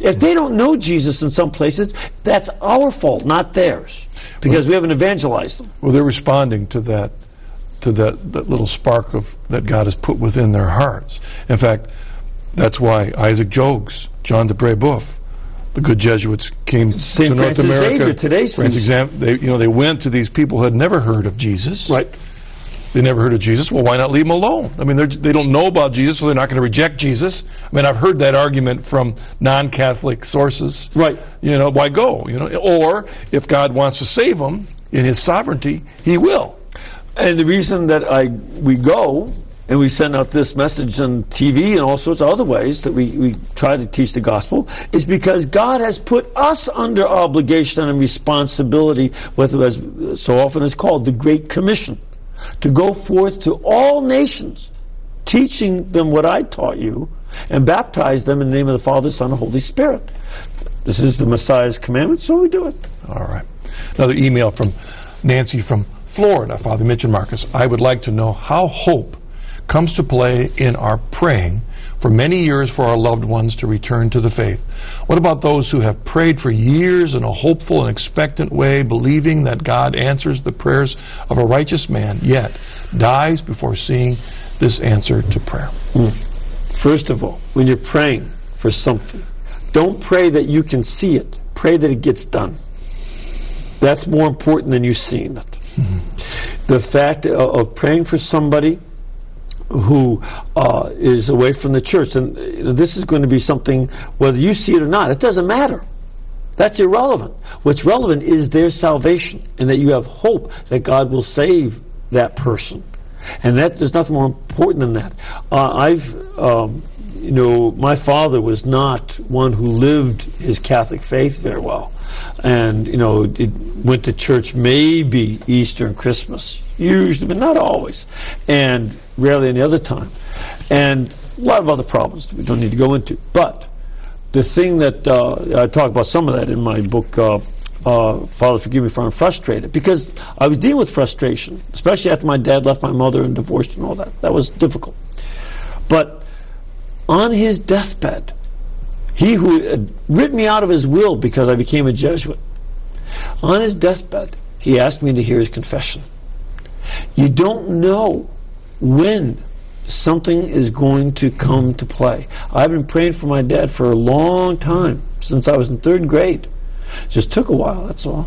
If they don't know Jesus in some places, that's our fault, not theirs, because we haven't evangelized them. Well, they're responding to that little spark that God has put within their hearts. In fact, that's why Isaac Jogues, John de Brebeuf, the good Jesuits came to North America. They went to these people who had never heard of Jesus. Right. They never heard of Jesus. Well, why not leave them alone? I mean, they don't know about Jesus, so they're not going to reject Jesus. I mean, I've heard that argument from non-Catholic sources. Right. Why go? Or if God wants to save them in His sovereignty, He will. And the reason that we go and we send out this message on TV and all sorts of other ways that we try to teach the gospel is because God has put us under obligation and responsibility, what so often is called the Great Commission, to go forth to all nations, teaching them what I taught you, and baptize them in the name of the Father, Son, and Holy Spirit. This is the Messiah's commandment, so we do it. All right. Another email from Nancy from Florida. Father Mitch and Marcus, I would like to know how hope comes to play in our praying for many years for our loved ones to return to the faith. What about those who have prayed for years in a hopeful and expectant way, believing that God answers the prayers of a righteous man, yet dies before seeing this answer to prayer? First of all, when you're praying for something, don't pray that you can see it. Pray that it gets done. That's more important than you seeing it. The fact of praying for somebody who is away from the church, and this is going to be something, whether you see it or not, it doesn't matter. That's irrelevant. What's relevant is their salvation, and that you have hope that God will save that person. And there's nothing more important than that. My father was not one who lived his Catholic faith very well. And, went to church maybe Easter and Christmas, usually, but not always, and rarely any other time. And a lot of other problems that we don't need to go into. But the thing that, I talk about some of that in my book, Father, Forgive Me for I'm Frustrated, because I was dealing with frustration, especially after my dad left my mother and divorced and all that. That was difficult. But on his deathbed, he who had written me out of his will because I became a Jesuit, on his deathbed, he asked me to hear his confession. You don't know when something is going to come to play. I've been praying for my dad for a long time, since I was in 3rd grade. Just took a while, that's all.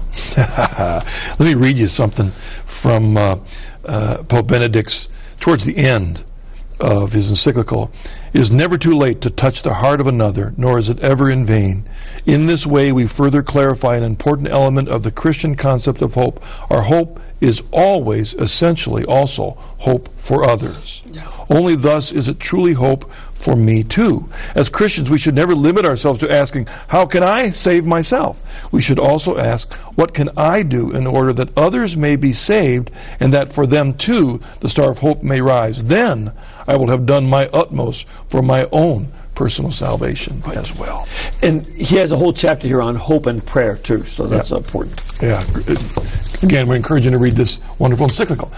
Let me read you something from Pope Benedict's, towards the end of his encyclical. It is never too late to touch the heart of another, nor is it ever in vain. In this way we further clarify an important element of the Christian concept of hope. Our hope is always essentially also hope for others. Only thus is it truly hope for me too. As Christians, we should never limit ourselves to asking, how can I save myself? We should also ask, what can I do in order that others may be saved and that for them too the star of hope may rise? Then I will have done my utmost for my own personal salvation as well. And he has a whole chapter here on hope and prayer too, so that's important. Yeah. Again, we encourage you to read this wonderful encyclical.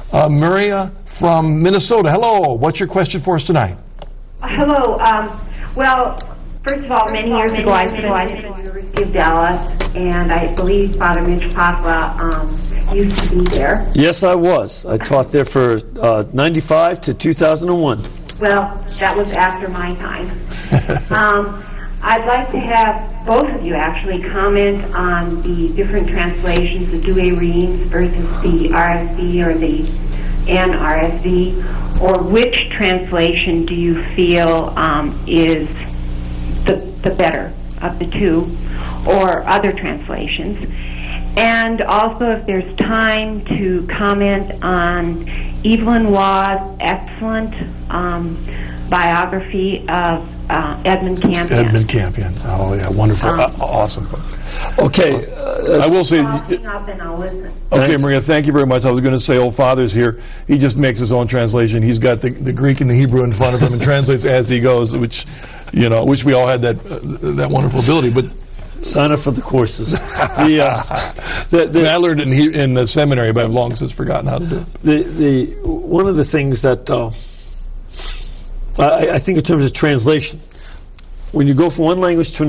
Maria from Minnesota, hello. What's your question for us tonight? Hello. Well, first of all, many years ago I studied at the University of Dallas, and I believe Father Mitch Papa used to be there. Yes, I was. I taught there for 95 to 2001. Well, that was after my time. I'd like to have both of you actually comment on the different translations, the Douay-Rheims versus the RSV or the NRSV, or which translation do you feel is the better of the two, or other translations. And also, if there's time, to comment on Evelyn Waugh's excellent biography of Edmund Campion. Edmund Campion. Oh, yeah, wonderful. Awesome. Okay. I will say... I'll hang up and I'll listen. Okay, Thanks. Maria, thank you very much. I was going to say, Old Father's here. He just makes his own translation. He's got the Greek and the Hebrew in front of him and translates as he goes, which we all had that wonderful ability. But sign up for the courses. I learned it in the seminary, but I've long since forgotten how to do it. One of the things that I think in terms of translation, when you go from one language to